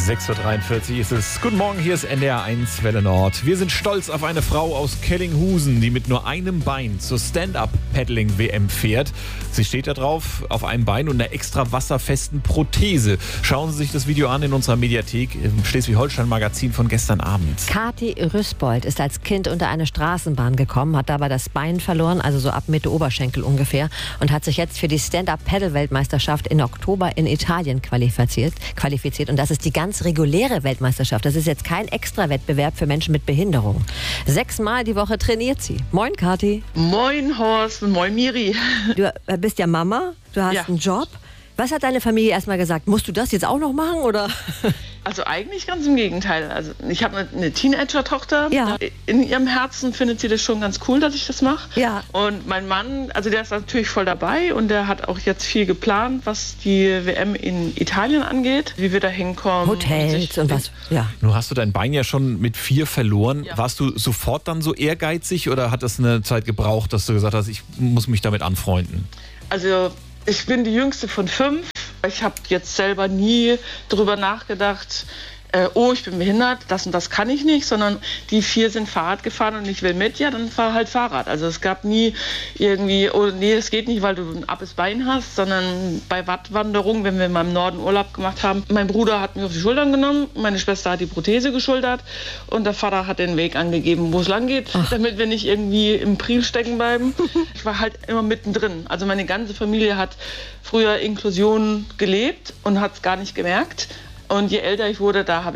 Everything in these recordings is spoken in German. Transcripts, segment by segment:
6.43 Uhr ist es. Guten Morgen, hier ist NDR 1 Welle Nord. Wir sind stolz auf eine Frau aus Kellinghusen, die mit nur einem Bein zur Stand-Up-Paddling-WM fährt. Sie steht da drauf, auf einem Bein und einer extra wasserfesten Prothese. Schauen Sie sich das Video an in unserer Mediathek im Schleswig-Holstein-Magazin von gestern Abend. Kathi Rüßbold ist als Kind unter eine Straßenbahn gekommen, hat dabei das Bein verloren, also so ab Mitte Oberschenkel ungefähr, und hat sich jetzt für die Stand-Up-Paddle-Weltmeisterschaft in Oktober in Italien qualifiziert. Und das ist die ganz reguläre Weltmeisterschaft. Das ist jetzt kein Extrawettbewerb für Menschen mit Behinderung. 6-mal die Woche trainiert sie. Moin, Kathi. Moin, Horst, und moin, Miri. Du bist ja Mama, du hast einen Job. Was hat deine Familie erstmal gesagt? Musst du das jetzt auch noch machen, oder? Also eigentlich ganz im Gegenteil. Also ich habe eine Teenager-Tochter. Ja. In ihrem Herzen findet sie das schon ganz cool, dass ich das mache. Ja. Und mein Mann, also der ist natürlich voll dabei und der hat auch jetzt viel geplant, was die WM in Italien angeht, wie wir da hinkommen. Hotels und was, ja. Nun hast du dein Bein ja schon mit 4 verloren. Ja. Warst du sofort dann so ehrgeizig oder hat das eine Zeit gebraucht, dass du gesagt hast, ich muss mich damit anfreunden? Also ich bin die jüngste von 5. Ich habe jetzt selber nie drüber nachgedacht, ich bin behindert, das und das kann ich nicht, sondern die 4 sind Fahrrad gefahren und ich will mit, ja, dann fahr halt Fahrrad. Also es gab nie irgendwie, oh nee, das geht nicht, weil du ein abes Bein hast, sondern bei Wattwanderungen, wenn wir mal im Norden Urlaub gemacht haben, mein Bruder hat mich auf die Schultern genommen, meine Schwester hat die Prothese geschultert und der Vater hat den Weg angegeben, wo es lang geht, damit wir nicht irgendwie im Priel stecken bleiben. Ich war halt immer mittendrin. Also meine ganze Familie hat früher Inklusion gelebt und hat es gar nicht gemerkt. Und je älter ich wurde, da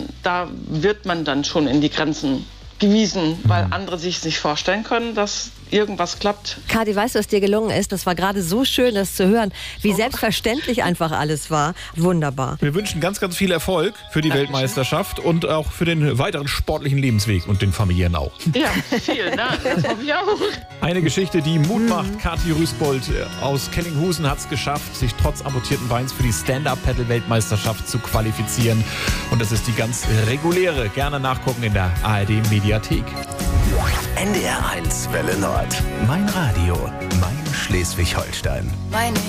wird man dann schon in die Grenzen gewiesen, weil andere sich nicht vorstellen können, dass irgendwas klappt. Kathi, weißt du, was dir gelungen ist? Das war gerade so schön, das zu hören, wie selbstverständlich einfach alles war. Wunderbar. Wir wünschen ganz, ganz viel Erfolg für die Weltmeisterschaft und auch für den weiteren sportlichen Lebensweg und den Familien auch. Ja, vielen Dank. Das hoffe ich auch. Eine Geschichte, die Mut macht. Kathi Rüßbold aus Kellinghusen hat es geschafft, sich trotz amputierten Beins für die Stand-Up-Paddle-Weltmeisterschaft zu qualifizieren. Und das ist die ganz reguläre. Gerne nachgucken in der ARD-Mediathek. NDR 1 Welle Nord. Mein Radio, mein Schleswig-Holstein.